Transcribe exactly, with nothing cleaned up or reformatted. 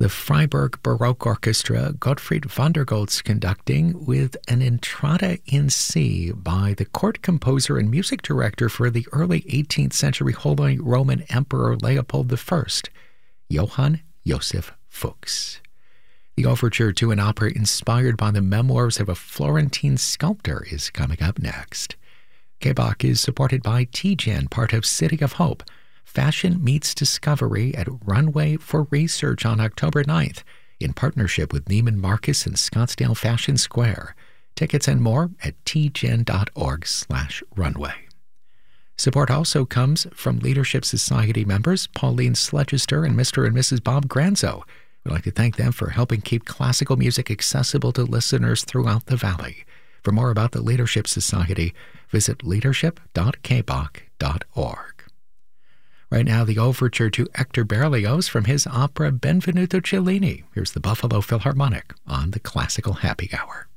The Freiburg Baroque Orchestra, Gottfried van der Goltz conducting with an Entrada in C by the court composer and music director for the early eighteenth century Holy Roman Emperor Leopold the First, Johann Joseph Fuchs. The overture to an opera inspired by the memoirs of a Florentine sculptor is coming up next. K B O C is supported by T G E N, part of City of Hope. Fashion Meets Discovery at Runway for Research on October ninth in partnership with Neiman Marcus and Scottsdale Fashion Square. Tickets and more at tgen.org slash runway. Support also comes from Leadership Society members Pauline Sledgester and Mister and Missus Bob Granzo. We'd like to thank them for helping keep classical music accessible to listeners throughout the Valley. For more about the Leadership Society, visit leadership dot k b o c dot org. Right now, the overture to Hector Berlioz from his opera Benvenuto Cellini. Here's the Buffalo Philharmonic on the Classical Happy Hour.